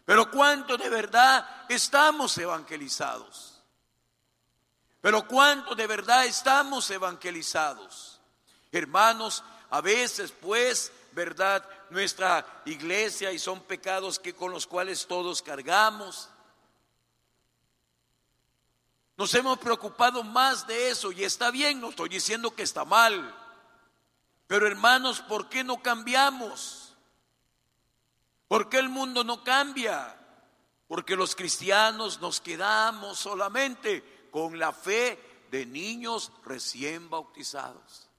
Pero ¿cuánto de verdad estamos evangelizados? Pero ¿cuánto de verdad estamos evangelizados? Hermanos, a veces pues, verdad, nuestra iglesia, y son pecados que con los cuales todos cargamos, nos hemos preocupado más de eso, y está bien, no estoy diciendo que está mal, pero hermanos, ¿por qué no cambiamos? ¿Por qué el mundo no cambia? Porque los cristianos nos quedamos solamente con la fe de niños recién bautizados.